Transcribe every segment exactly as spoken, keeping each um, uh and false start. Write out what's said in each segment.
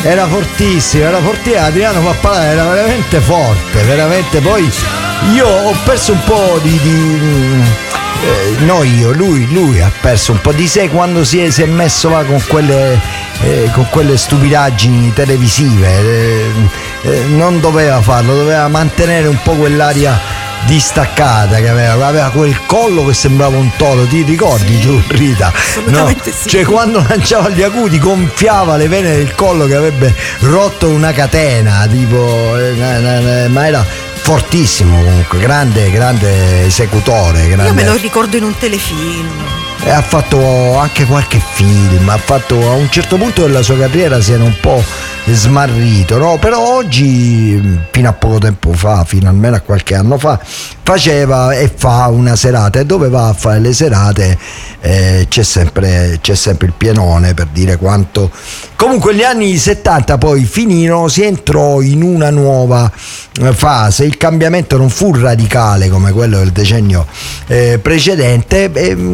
era fortissimo, era fortissimo. Adriano Pappalà era veramente forte, veramente. Poi io ho perso un po' di, di eh, no io, lui, lui ha perso un po' di sé quando si è, si è messo là con quelle eh, con quelle stupidaggini televisive. Eh, eh, non doveva farlo, doveva mantenere un po' quell'aria distaccata che aveva, aveva quel collo che sembrava un toro, ti ricordi tu, Rita? Assolutamente no? Sì. Cioè quando lanciava gli acuti gonfiava le vene del collo che avrebbe rotto una catena, tipo, eh, ma era fortissimo comunque, grande, grande esecutore. Grande... Io me lo ricordo in un telefilm. E ha fatto anche qualche film, ha fatto a un certo punto della sua carriera si era un po' smarrito, no? Però oggi, fino a poco tempo fa, fino almeno a qualche anno fa, faceva e fa una serata, e dove va a fare le serate eh, c'è sempre c'è sempre il pienone, per dire quanto. Comunque gli anni settanta poi finirono, si entrò in una nuova fase, il cambiamento non fu radicale come quello del decennio eh, precedente,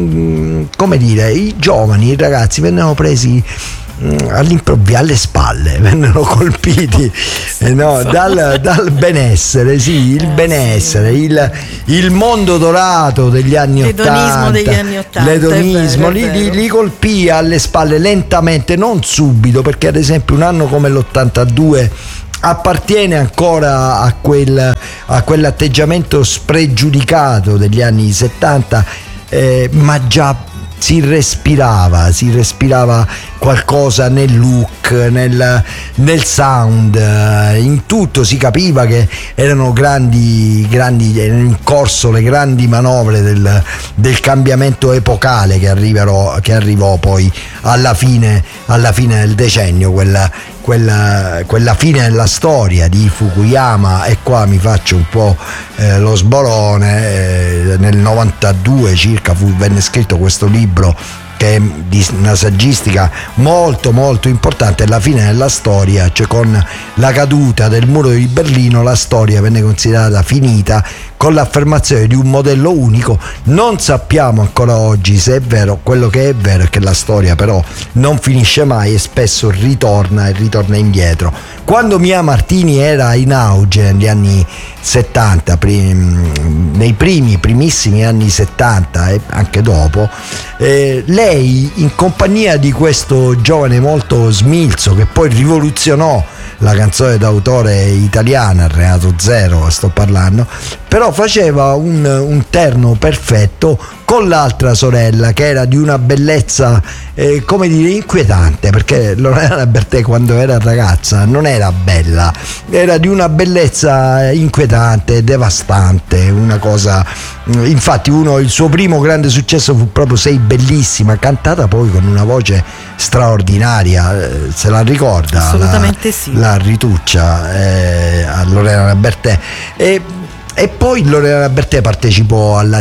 e, come dire, i giovani, i ragazzi vennero presi all'improvviso alle spalle, vennero colpiti eh, no, dal, dal benessere, sì, il benessere, il, il mondo dorato degli anni ottanta, degli anni ottanta, l'edonismo, è vero, è li, li, vero. li colpì alle spalle lentamente, non subito, perché ad esempio un anno come l'ottantadue appartiene ancora a quel a quell'atteggiamento spregiudicato degli anni settanta, eh, ma già si respirava, si respirava qualcosa nel look, nel, nel sound, in tutto si capiva che erano grandi, grandi, erano in corso le grandi manovre del, del cambiamento epocale che arriverò, che arrivò poi alla fine, alla fine del decennio, quella, quella, quella fine della storia di Fukuyama. E qua mi faccio un po' eh, lo sborone, eh, nel novantadue circa fu, venne scritto questo libro che è di una saggistica molto molto importante, la fine della storia, cioè con la caduta del muro di Berlino la storia venne considerata finita, con l'affermazione di un modello unico. Non sappiamo ancora oggi se è vero. Quello che è vero è che la storia però non finisce mai e spesso ritorna e ritorna indietro. Quando Mia Martini era in auge negli anni settanta, prim, nei primi primissimi anni settanta e anche dopo, eh, lei in compagnia di questo giovane molto smilzo che poi rivoluzionò la canzone d'autore italiana, Renato Zero sto parlando, però faceva un, un terno perfetto con l'altra sorella, che era di una bellezza eh, come dire inquietante, perché Lorena Bertè quando era ragazza non era bella, era di una bellezza inquietante, devastante, una cosa. Infatti uno, il suo primo grande successo fu proprio Sei bellissima, cantata poi con una voce straordinaria, se la ricorda? Assolutamente la, sì. La rituccia eh, a Lorena Bertè. E E poi Lorena Bertè partecipò alla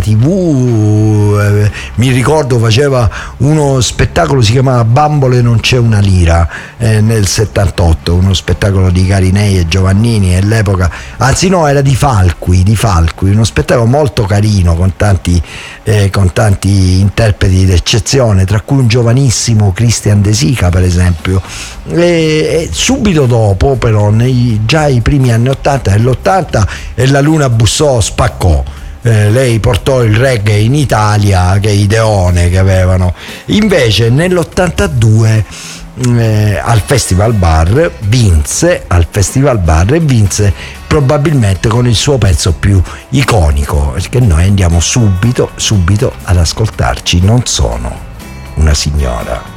tivù, eh, mi ricordo faceva uno spettacolo, si chiamava Bambole non c'è una lira, eh, nel settantotto, uno spettacolo di Carinei e Giovannini, e all'epoca, anzi no, era di Falqui, di Falqui, uno spettacolo molto carino con tanti, eh, con tanti interpreti d'eccezione, tra cui un giovanissimo Christian De Sica per esempio. E, e subito dopo però, nei, già i primi anni ottanta, nell'ottanta, e la Luna bussò, spaccò. Eh, lei portò il reggae in Italia, che ideone che avevano. Invece nell'ottantadue eh, al Festival Bar vinse al Festival Bar e vinse probabilmente con il suo pezzo più iconico, che noi andiamo subito subito ad ascoltarci. Non sono una signora.